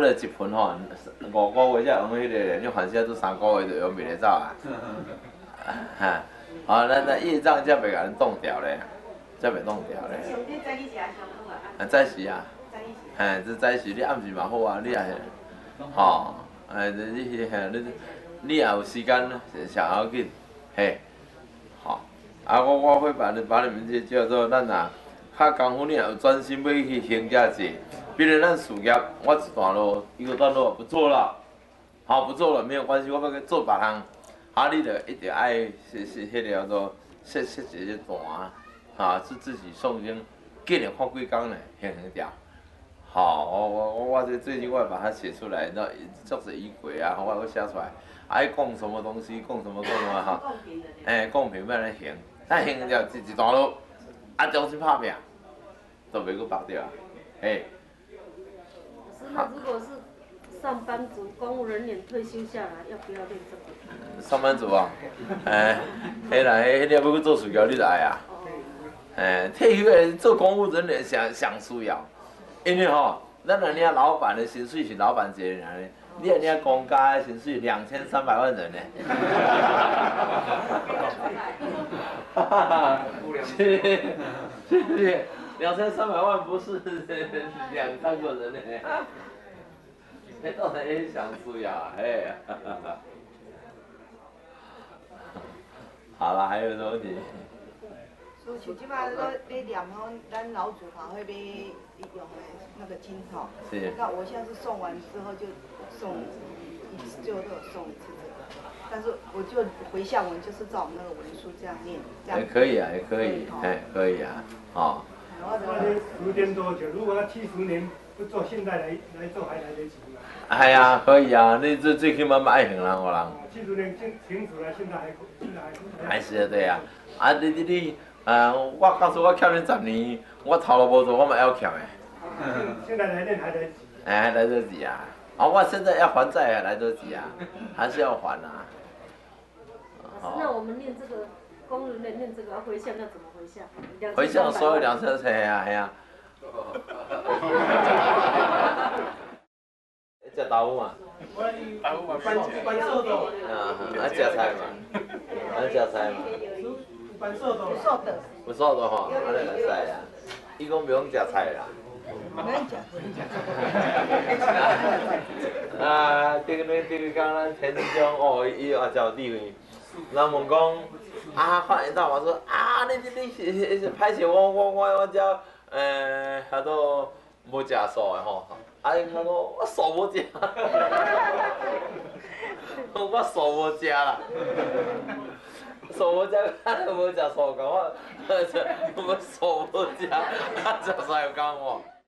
就一盆吼，5个月才用迄个，你反正都3个月就用袂得走啊。哈，好，咱业障才袂甲咱冻掉咧，才袂冻掉咧。 上天早起食上好啊。 啊，早时啊，这早时你暗时嘛好啊，你也，吼，你也有时间上要紧，嘿，吼，啊，我会把你们这叫做咱啊，较功夫你也有专心要去行这些，比如咱事业，我一段路一个段落不做了，好不做了没有关系，我要去做别项，啊，你就一定爱迄个叫做设一个单，啊，是自己诵经，紧的看几工呢，行掉。好，我最近我把它写出来，那作者仪轨啊，我写出来，爱讲什么东西，讲什么哈，公平要来行，咱行掉一段路，啊，重新拍拼，都袂阁白掉，嘿。 那如果是上班族、公务人员退休下来，要不要练这个？ 上班族啊，迄啦，迄你要去做事业，你就爱啊。退休的做公务人员上需要。因为吼，咱人家老板的薪水是老板一个人呢，你人家公家的薪水2300万人呢。哈哈哈，是2300万不是2、3个人呢。那当然也想需要，哎，好了，还有什么问题？ 像即摆说咧念吼，咱老祖法会要用的那个经吼。 是。 那我现在是送完之后就送一次，最后都有送一次这个。但是我就回向文就是照我们那个文书这样念，这样。 也可以啊，也可以，可以啊，哦。 时间多久？如果要70年不做，现在来做还来得及吗？ 哎呀，可以啊，你最起码爱行人个人。 70年停止了，现在还。 还是对啊，啊你。我告诉我欠你10年，我头都无做，我嘛要欠的。 现在来练还来得及。 还来得及啊！我现在要还债还来得及啊，还是要还啊。 那我们念这个公务人念这个回向要怎么回向？ 回向所有2300啊，系啊。食豆腐嘛？ 豆腐嘛，关寿豆。 食菜嘛？食菜嘛？不瘦的吼，安尼来使啊。伊讲袂用食菜啦。 不用讲。 啊，顶个讲咱天中哦，伊也真有智慧。人问讲，发现到我说你歹势，我遮遐都无食素的吼。伊讲我素无食，我素无食啦。素无食，无食素讲我素无食，食啥又讲我。